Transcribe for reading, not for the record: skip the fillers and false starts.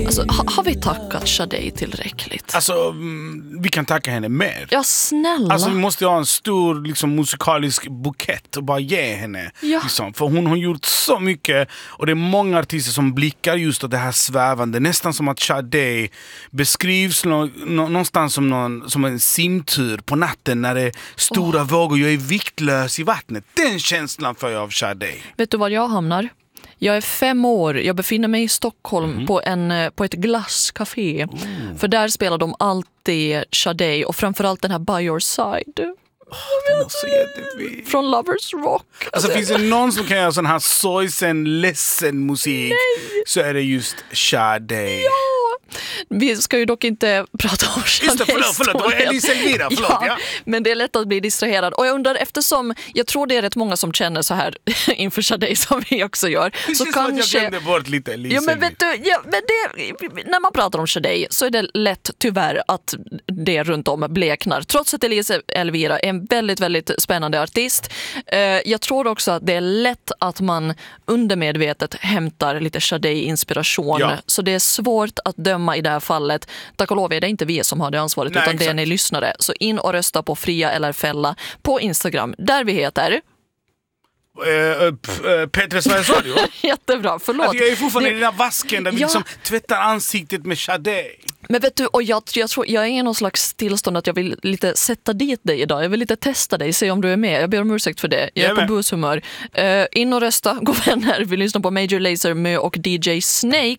Alltså, har vi tackat Sade tillräckligt? Alltså, vi kan tacka henne mer. Ja, snälla. Alltså, vi måste ha en stor liksom, musikalisk bukett och bara ge henne. Ja. Liksom. För hon har gjort så mycket. Och det är många artister som blickar just åt det här svävande. Nästan som att Sade beskrivs någonstans som en simtur på natten när det är stora vågor. Jag är viktlös i vattnet. Den känslan får jag av Sade. Vet du var jag hamnar? Jag är 5 år. Jag befinner mig i Stockholm på ett glasscafé. För där spelar de alltid Sade och framförallt den här By Your Side. Från Lovers Rock. Alltså finns det någon som kan göra sån här sorgsen, ledsen musik, så är det just Sade. Ja! Vi ska ju dock inte prata om Sade. Just det, förlåt. Det var Elise Elvira, förlåt. Ja. Men det är lätt att bli distraherad. Och jag undrar, eftersom jag tror det är rätt många som känner så här inför Sade som vi också gör. Det så känns kanske... som att jag glömde bort lite Elise. Ja, men vet du, när man pratar om Sade så är det lätt tyvärr att det runt om bleknar. Trots att Elise Elvira är en väldigt, väldigt spännande artist. Jag tror också att det är lätt att man undermedvetet hämtar lite Sade-inspiration. Ja. Så det är svårt att döma i det här fallet. Tack och lov är det inte vi som har det ansvaret. Nej, utan exakt. Det är ni lyssnare. Så in och rösta på Fria eller Fälla på Instagram. Där vi heter... Petra Sveriges Radio. Jättebra, förlåt. Alltså jag är fortfarande i den där vasken där vi liksom tvättar ansiktet med Sade. Men vet du, och jag tror jag är i någon slags tillstånd att jag vill lite sätta dit dig idag. Jag vill lite testa dig, se om du är med. Jag ber om ursäkt för det. Jag är på bushumör. In och rösta, gå vänner. Vi lyssnar på Major Lazer, Mö och DJ Snake.